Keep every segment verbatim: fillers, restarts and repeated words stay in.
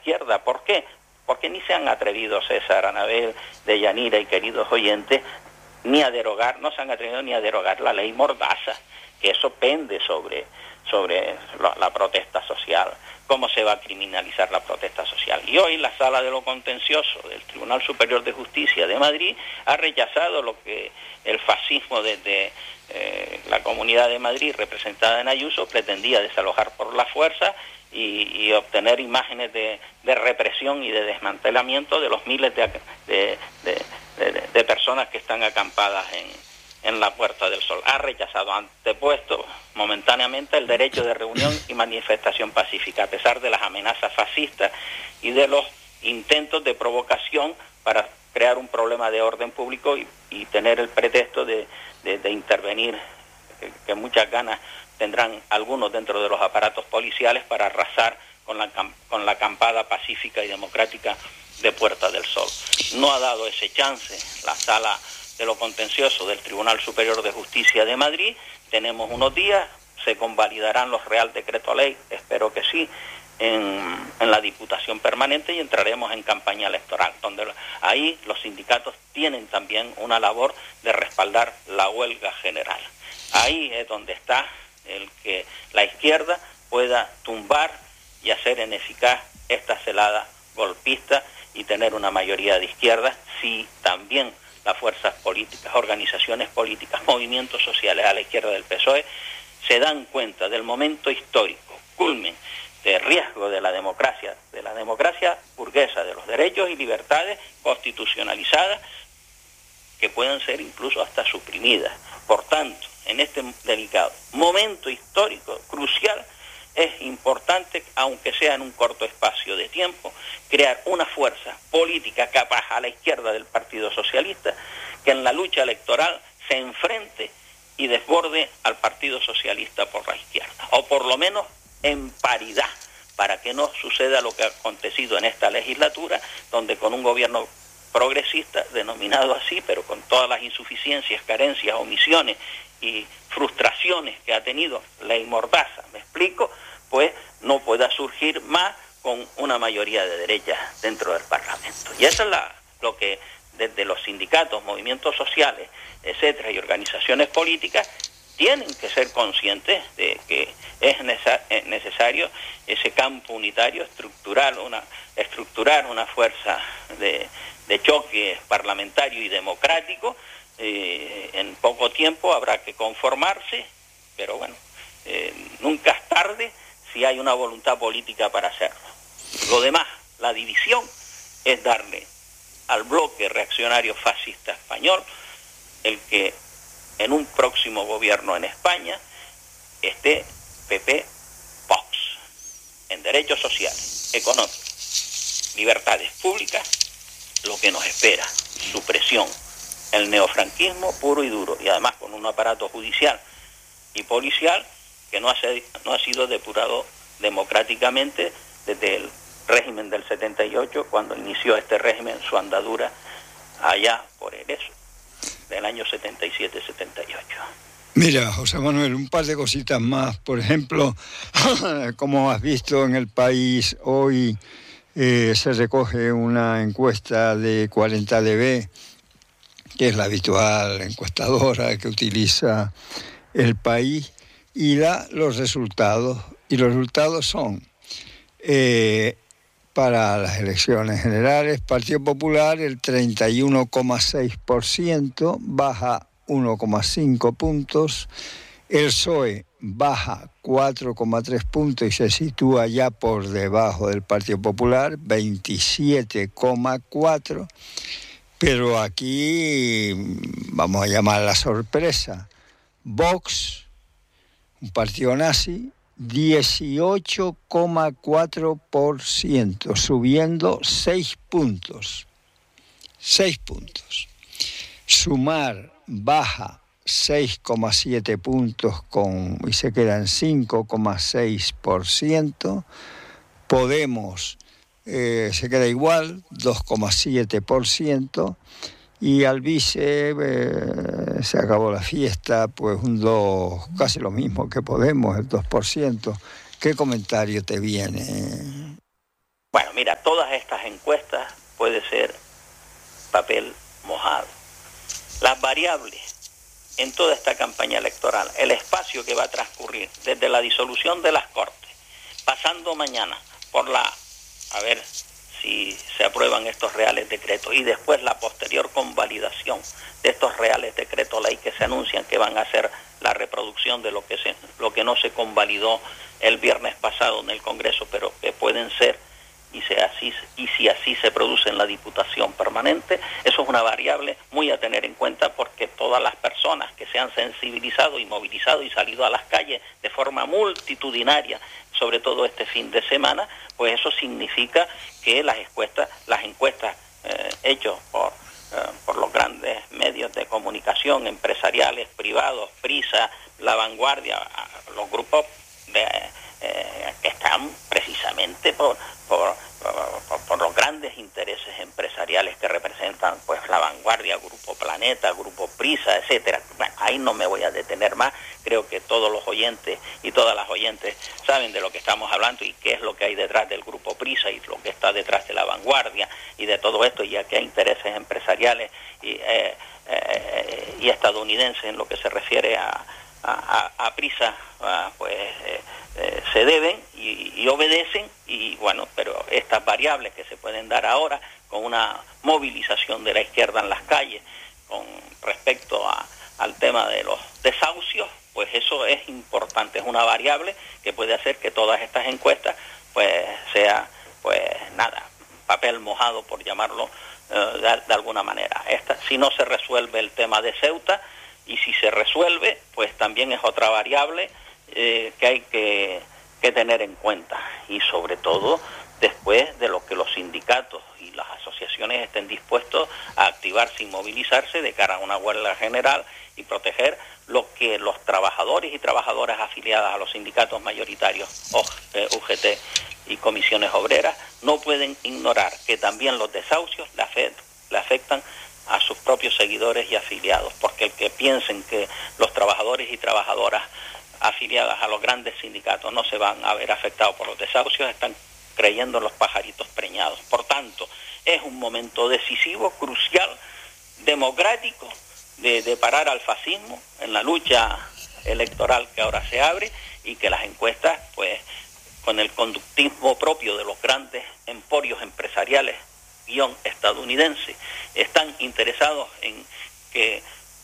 izquierda. ¿Por qué? Porque ni se han atrevido, César, Anabel, Deyanira y queridos oyentes, ni a derogar, no se han atrevido ni a derogar la ley Mordaza, que eso pende sobre, sobre la, la protesta social. ¿Cómo se va a criminalizar la protesta social? Y hoy la Sala de lo Contencioso del Tribunal Superior de Justicia de Madrid ha rechazado lo que el fascismo desde eh, la Comunidad de Madrid, representada en Ayuso, pretendía desalojar por la fuerza y, y obtener imágenes de, de represión y de desmantelamiento de los miles de, de, de, de, de personas que están acampadas en, en la Puerta del Sol. Ha rechazado, antepuesto momentáneamente el derecho de reunión y manifestación pacífica, a pesar de las amenazas fascistas y de los intentos de provocación para crear un problema de orden público y, y tener el pretexto de, de, de intervenir, que, que muchas ganas tendrán algunos dentro de los aparatos policiales para arrasar con la, con la acampada pacífica y democrática de Puerta del Sol. No ha dado ese chance la Sala de lo Contencioso del Tribunal Superior de Justicia de Madrid. Tenemos unos días, se convalidarán los Real Decreto Ley, espero que sí, en, en la Diputación Permanente, y entraremos en campaña electoral, donde ahí los sindicatos tienen también una labor de respaldar la huelga general. Ahí es donde está el que la izquierda pueda tumbar y hacer ineficaz esta celada golpista y tener una mayoría de izquierda, si también las fuerzas políticas, organizaciones políticas, movimientos sociales a la izquierda del P S O E se dan cuenta del momento histórico, culmen de riesgo de la democracia, de la democracia burguesa, de los derechos y libertades constitucionalizadas, que pueden ser incluso hasta suprimidas. Por tanto, en este delicado momento histórico crucial, es importante, aunque sea en un corto espacio de tiempo, crear una fuerza política capaz a la izquierda del Partido Socialista, que en la lucha electoral se enfrente y desborde al Partido Socialista por la izquierda, o por lo menos en paridad, para que no suceda lo que ha acontecido en esta legislatura, donde con un gobierno progresista, denominado así, pero con todas las insuficiencias, carencias, omisiones y frustraciones que ha tenido ley Mordaza, me explico, pues no pueda surgir más con una mayoría de derecha dentro del Parlamento. Y eso es la, lo que desde los sindicatos, movimientos sociales, etcétera, y organizaciones políticas tienen que ser conscientes de que es necesario ese campo unitario, estructural, una, estructurar una fuerza de, de choque parlamentario y democrático. Eh, en poco tiempo habrá que conformarse, pero bueno, eh, nunca es tarde si hay una voluntad política para hacerlo. Lo demás, la división, es darle al bloque reaccionario fascista español el que en un próximo gobierno en España esté P P Vox, en derechos sociales, económicos, libertades públicas, lo que nos espera, supresión, el neofranquismo puro y duro, y además con un aparato judicial y policial que no ha, no ha sido depurado democráticamente desde el régimen del setenta y ocho, cuando inició este régimen su andadura allá por el eso, del año setenta y siete setenta y ocho. Mira, José Manuel, un par de cositas más. Por ejemplo, como has visto en El País, hoy eh, se recoge una encuesta de cuarenta D B, que es la habitual encuestadora que utiliza El País, y da los resultados. Y los resultados son, eh, para las elecciones generales, Partido Popular el treinta y uno coma seis por ciento, baja uno coma cinco puntos, el P S O E baja cuatro coma tres puntos y se sitúa ya por debajo del Partido Popular, veintisiete coma cuatro, pero aquí vamos a llamar la sorpresa. Vox, un partido nazi, dieciocho coma cuatro por ciento, subiendo seis puntos. seis puntos. Sumar baja seis coma siete puntos con, y se queda en cinco coma seis por ciento. Podemos eh, se queda igual, dos coma siete por ciento. Y al vice eh, se acabó la fiesta, pues un dos, casi lo mismo que Podemos, el dos por ciento. ¿Qué comentario te viene? Bueno, mira, todas estas encuestas puede ser papel mojado. Las variables en toda esta campaña electoral, el espacio que va a transcurrir desde la disolución de las Cortes, pasando mañana por la, a ver si se aprueban estos reales decretos, y después la posterior convalidación de estos reales decretos ley que se anuncian que van a ser la reproducción de lo que se, lo que no se convalidó el viernes pasado en el Congreso, pero que pueden ser, y, se así, y si así se produce en la Diputación Permanente. Eso es una variable muy a tener en cuenta, porque todas las personas que se han sensibilizado y movilizado y salido a las calles de forma multitudinaria, sobre todo este fin de semana, pues eso significa que las encuestas, las encuestas eh, hechas por, eh, por los grandes medios de comunicación, empresariales, privados, Prisa, La Vanguardia, los grupos de, eh, que están precisamente por, por, por, por los grandes intereses empresariales que representan pues La Vanguardia, Grupo Planeta, Grupo Prisa, etcétera. Bueno, ahí no me voy a detener más. Creo que todos los oyentes y todas las oyentes saben de lo que estamos hablando y qué es lo que hay detrás del Grupo Prisa y lo que está detrás de La Vanguardia y de todo esto, ya que hay intereses empresariales y, eh, eh, y estadounidenses en lo que se refiere a, a, a Prisa, a, pues eh, eh, se deben y, y obedecen, y bueno, pero estas variables que se pueden dar ahora con una movilización de la izquierda en las calles con respecto a, al tema de los desahucios, pues eso es importante, es una variable que puede hacer que todas estas encuestas pues sea, pues nada, papel mojado, por llamarlo eh, de, de alguna manera. Esta, si no se resuelve el tema de Ceuta, y si se resuelve, pues también es otra variable eh, que hay que, que tener en cuenta, y sobre todo después de lo que los sindicatos y las asociaciones estén dispuestos a activarse y movilizarse de cara a una huelga general y proteger lo que los trabajadores y trabajadoras afiliadas a los sindicatos mayoritarios, U G T y comisiones obreras, no pueden ignorar que también los desahucios le, afect, le afectan a sus propios seguidores y afiliados, porque el que piensen que los trabajadores y trabajadoras afiliadas a los grandes sindicatos no se van a ver afectados por los desahucios están creyendo en los pajaritos preñados. Por tanto, es un momento decisivo, crucial, democrático, de, de parar al fascismo en la lucha electoral que ahora se abre, y que las encuestas, pues, con el conductismo propio de los grandes emporios empresariales guión estadounidense, están interesados en que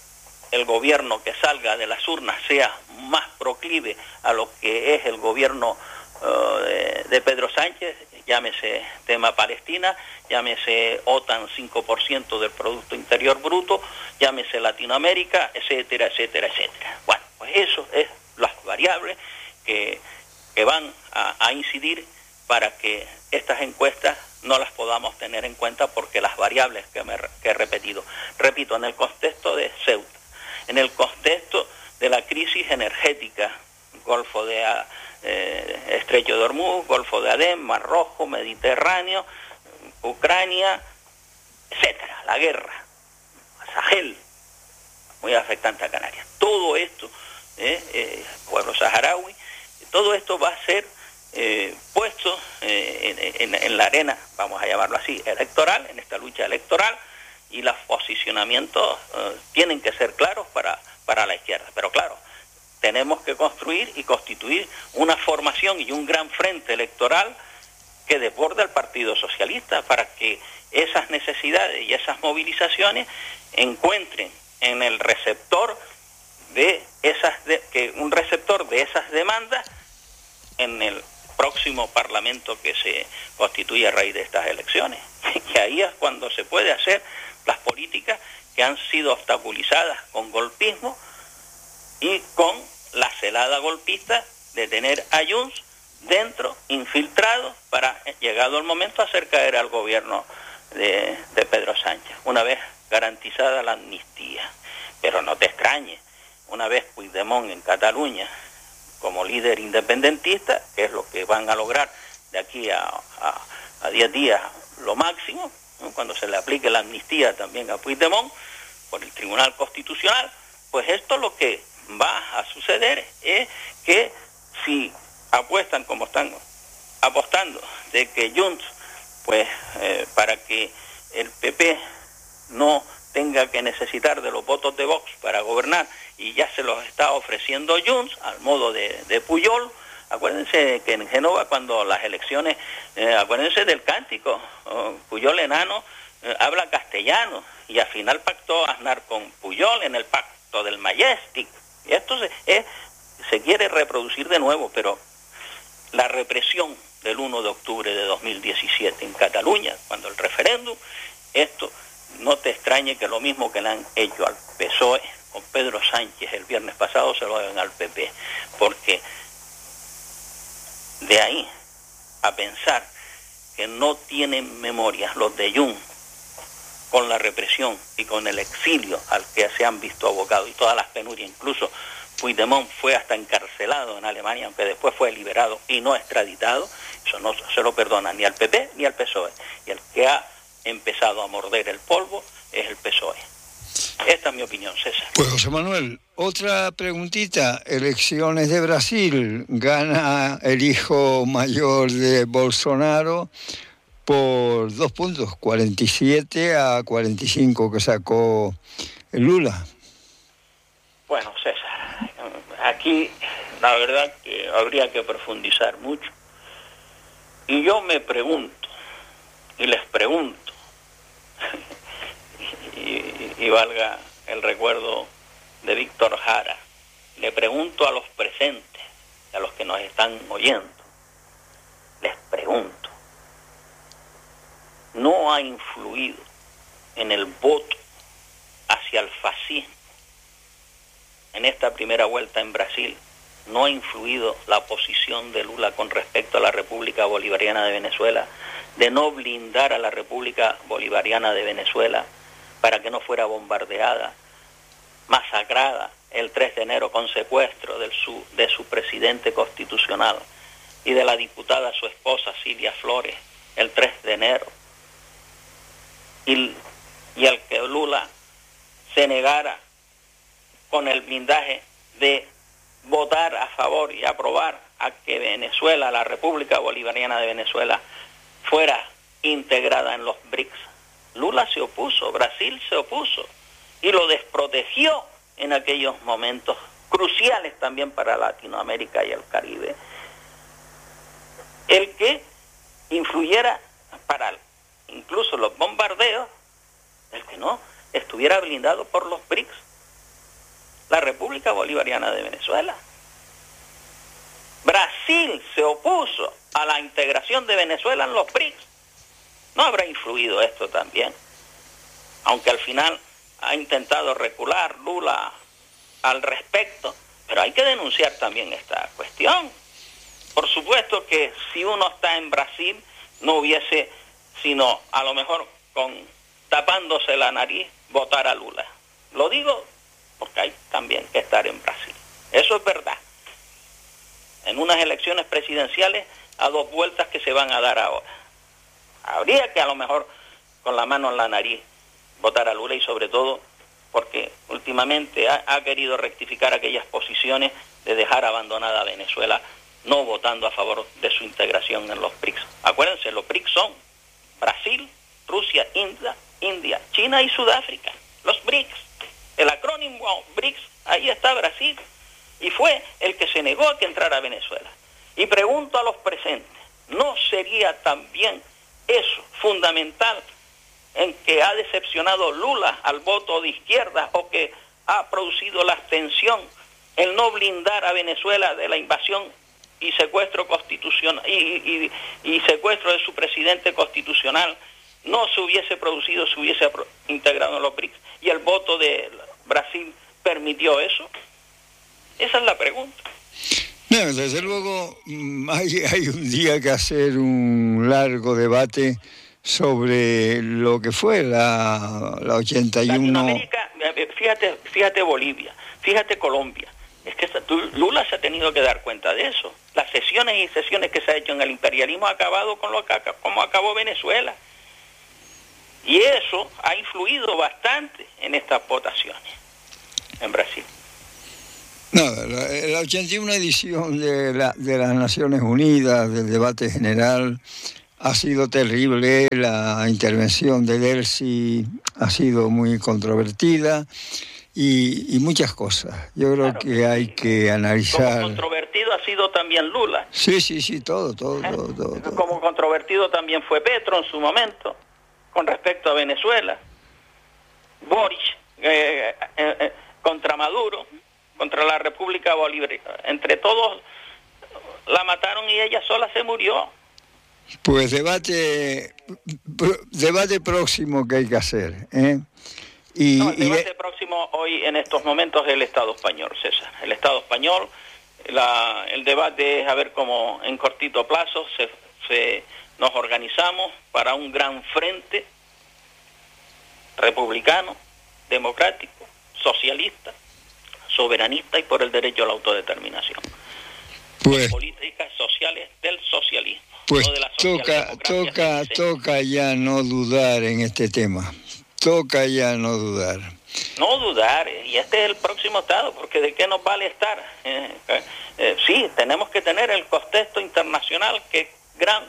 el gobierno que salga de las urnas sea más proclive a lo que es el gobierno uh, de, de Pedro Sánchez, llámese tema Palestina, llámese OTAN cinco por ciento del Producto Interior Bruto, llámese Latinoamérica, etcétera, etcétera, etcétera. Bueno, pues eso es las variables que, que van a, a incidir para que estas encuestas no las podamos tener en cuenta, porque las variables que, me, que he repetido, repito, en el contexto de Ceuta, en el contexto de la crisis energética, Golfo de eh, Estrecho de Hormuz, Golfo de Adén, Mar Rojo, Mediterráneo, Ucrania, etcétera, la guerra, Sahel, muy afectante a Canarias. Todo esto, eh, eh, pueblo saharaui, todo esto va a ser eh, puesto eh, en, en, en la arena, vamos a llamarlo así, electoral, en esta lucha electoral, y los posicionamientos eh, tienen que ser claros para, para la izquierda. Pero claro, tenemos que construir y constituir una formación y un gran frente electoral que desborde al Partido Socialista, para que esas necesidades y esas movilizaciones encuentren en el receptor de esas de, que un receptor de esas demandas en el próximo Parlamento que se constituye a raíz de estas elecciones. Y ahí es cuando se puede hacer las políticas que han sido obstaculizadas con golpismo y con la celada golpista de tener a Junts dentro, infiltrado, para, llegado el momento, hacer caer al gobierno de, de Pedro Sánchez, una vez garantizada la amnistía. Pero no te extrañes, una vez Puigdemont en Cataluña como líder independentista, que es lo que van a lograr de aquí a, a, a diez días lo máximo, ¿no?, cuando se le aplique la amnistía también a Puigdemont por el Tribunal Constitucional, pues esto lo que va a suceder es que si apuestan como están apostando de que Junts pues eh, para que el P P no tenga que necesitar de los votos de Vox para gobernar, y ya se los está ofreciendo Junts al modo de, de Pujol. Acuérdense que en Génova, cuando las elecciones, eh, acuérdense del cántico, oh, Pujol enano eh, habla castellano, y al final pactó Aznar con Pujol en el pacto del Majestic, y esto se, eh, se quiere reproducir de nuevo, pero la represión del uno de octubre de dos mil diecisiete en Cataluña, cuando el referéndum, esto no te extrañe que lo mismo que le han hecho al P S O E con Pedro Sánchez el viernes pasado se lo hagan al P P, porque de ahí a pensar que no tienen memoria los de Jung con la represión y con el exilio al que se han visto abocados y todas las penurias, incluso Puigdemont fue hasta encarcelado en Alemania, aunque después fue liberado y no extraditado, eso no se lo perdona ni al P P ni al P S O E, y el que ha empezado a morder el polvo es el P S O E. Esta es mi opinión, César. Pues José Manuel, otra preguntita. Elecciones de Brasil, gana el hijo mayor de Bolsonaro por dos puntos, cuarenta y siete a cuarenta y cinco que sacó Lula. Bueno, César, aquí la verdad que habría que profundizar mucho. Y yo me pregunto, y les pregunto, y, y valga el recuerdo de Víctor Jara, le pregunto a los presentes, a los que nos están oyendo, les pregunto, ¿no ha influido en el voto hacia el fascismo en esta primera vuelta en Brasil? ¿No ha influido la posición de Lula con respecto a la República Bolivariana de Venezuela, de no blindar a la República Bolivariana de Venezuela para que no fuera bombardeada, masacrada el tres de enero con secuestro del su, de su presidente constitucional y de la diputada su esposa Silvia Flores el tres de enero? Y, y al que Lula se negara con el blindaje de votar a favor y aprobar a que Venezuela, la República Bolivariana de Venezuela, fuera integrada en los B R I C S. Lula se opuso, Brasil se opuso y lo desprotegió en aquellos momentos cruciales también para Latinoamérica y el Caribe. El que influyera para incluso los bombardeos, el que no estuviera blindado por los B R I C S. La República Bolivariana de Venezuela. Brasil se opuso a la integración de Venezuela en los B R I C S. ¿No habrá influido esto también? Aunque al final ha intentado recular Lula al respecto, pero hay que denunciar también esta cuestión. Por supuesto que si uno está en Brasil, no hubiese, sino a lo mejor con tapándose la nariz, votar a Lula. Lo digo porque hay también que estar en Brasil. Eso es verdad. En unas elecciones presidenciales a dos vueltas que se van a dar ahora. Habría que a lo mejor con la mano en la nariz votar a Lula, y sobre todo porque últimamente ha, ha querido rectificar aquellas posiciones de dejar abandonada a Venezuela, no votando a favor de su integración en los B R I C S. Acuérdense, los B R I C S son Brasil, Rusia, India, India, China y Sudáfrica. Los B R I C S. El acrónimo B R I C S, ahí está Brasil, y fue el que se negó a que entrara a Venezuela. Y pregunto a los presentes, ¿no sería también eso fundamental en que ha decepcionado Lula al voto de izquierda, o que ha producido la abstención, el no blindar a Venezuela de la invasión y secuestro constitucional y, y, y secuestro de su presidente constitucional? No se hubiese producido, se hubiese integrado en los B R I C S, y el voto de Brasil permitió eso. Esa es la pregunta. No, desde luego hay, hay un día que hacer un largo debate sobre lo que fue la, la ochenta y uno. Latinoamérica, fíjate, fíjate Bolivia, fíjate Colombia. Es que Lula se ha tenido que dar cuenta de eso. Las sesiones y sesiones que se ha hecho en el imperialismo ha acabado con lo que como acabó Venezuela. Y eso ha influido bastante en estas votaciones en Brasil. No, la, la ochenta y una edición de, la, de las Naciones Unidas, del debate general, ha sido terrible, la intervención de Delcy ha sido muy controvertida y, y muchas cosas. Yo creo claro, que hay sí. que analizar... Como controvertido ha sido también Lula. Sí, sí, sí, todo, todo, ¿Eh? todo, todo, todo. Como controvertido también fue Petro en su momento, con respecto a Venezuela. Boric, eh, eh, eh, contra Maduro, contra la República Bolivariana. Entre todos la mataron y ella sola se murió. Pues debate debate próximo que hay que hacer, ¿eh? Y, no, el debate y... próximo hoy en estos momentos es el Estado español, César. El Estado español, la, el debate es a ver cómo en cortito plazo se, se, nos organizamos para un gran frente republicano, democrático, socialista, soberanista y por el derecho a la autodeterminación. Pues, políticas sociales del socialismo. Pues no de la toca, toca, toca ya no dudar en este tema. Toca ya no dudar. No dudar, y este es el próximo estado, porque ¿de qué nos vale estar? Eh, eh, eh, sí, tenemos que tener el contexto internacional, que gran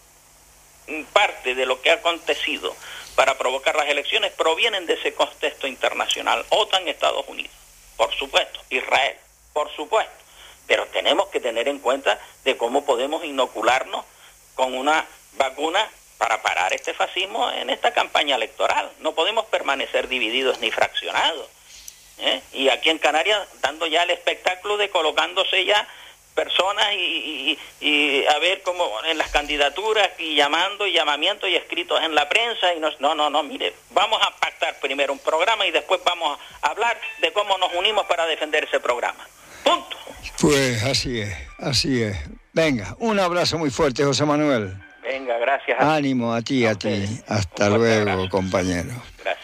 parte de lo que ha acontecido para provocar las elecciones provienen de ese contexto internacional. OTAN, Estados Unidos, por supuesto, Israel, por supuesto, pero tenemos que tener en cuenta de cómo podemos inocularnos con una vacuna para parar este fascismo en esta campaña electoral. No podemos permanecer divididos ni fraccionados. ¿eh? Y aquí en Canarias dando ya el espectáculo de colocándose ya personas y, y, y a ver cómo en las candidaturas y llamando y llamamientos y escritos en la prensa y nos, no, no, no, mire, vamos a pactar primero un programa y después vamos a hablar de cómo nos unimos para defender ese programa. Punto. Pues así es, así es. Venga, un abrazo muy fuerte, José Manuel. Venga, gracias. A Ánimo a ti, a, a ti. Hasta luego, abrazo. Compañero. Gracias.